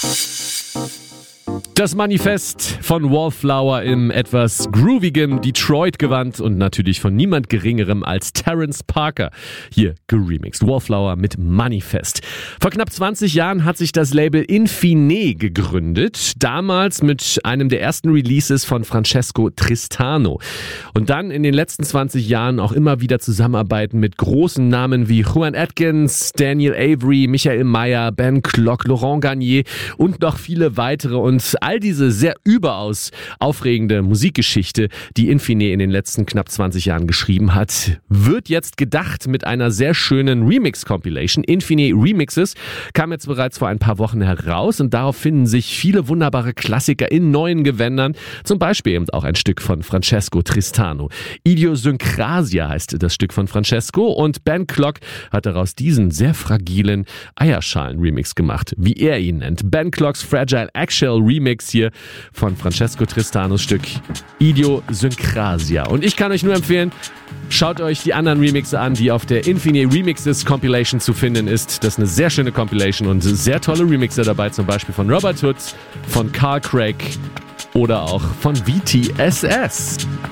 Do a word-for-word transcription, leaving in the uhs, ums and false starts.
Das Manifest von Wallflower im etwas groovigen Detroit-Gewand und natürlich von niemand Geringerem als Terence Parker. Hier geremixed. Wallflower mit Manifest. Vor knapp zwanzig Jahren hat sich das Label Infine gegründet. Damals mit einem der ersten Releases von Francesco Tristano. Und dann in den letzten zwanzig Jahren auch immer wieder Zusammenarbeiten mit großen Namen wie Juan Atkins, Daniel Avery, Michael Mayer, Ben Klock, Laurent Garnier und noch viele weitere. Und all diese sehr überaus aufregende Musikgeschichte, die Infine in den letzten knapp zwanzig Jahren geschrieben hat, wird jetzt gedacht mit einer sehr schönen Remix-Compilation. Infine Remixes kam jetzt bereits vor ein paar Wochen heraus und darauf finden sich viele wunderbare Klassiker in neuen Gewändern, zum Beispiel eben auch ein Stück von Francesco Tristano. Idiosynkrasia heißt das Stück von Francesco und Ben Klock hat daraus diesen sehr fragilen Eierschalen-Remix gemacht, wie er ihn nennt. Ben Klocks Fragile Actual Remix hier von Francesco Tristanos Stück Idiosynkrasia. Und ich kann euch nur empfehlen, schaut euch die anderen Remixe an, die auf der Infine Remixes Compilation zu finden ist. Das ist eine sehr schöne Compilation und sehr tolle Remixe dabei, zum Beispiel von Robert Hood, von Carl Craig oder auch von V T S S.